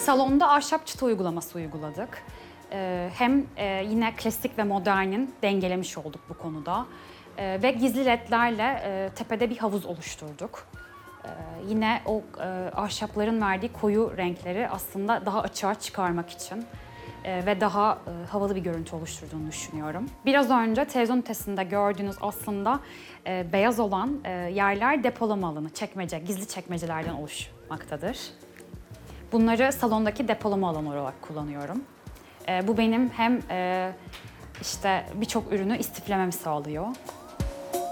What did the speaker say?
Salonda ahşap çıta uygulaması uyguladık. Hem yine klasik ve modernin dengelemiş olduk bu konuda. Ve gizli ledlerle tepede bir havuz oluşturduk. Yine o ahşapların verdiği koyu renkleri aslında daha açığa çıkarmak için ve daha havalı bir görüntü oluşturduğunu düşünüyorum. Biraz önce televizyon ünitesinde gördüğünüz aslında beyaz olan yerler depolama alanı, çekmece, gizli çekmecelerden oluşmaktadır. Bunları salondaki depolama alanı olarak kullanıyorum. Bu benim hem işte birçok ürünü istiflememi sağlıyor.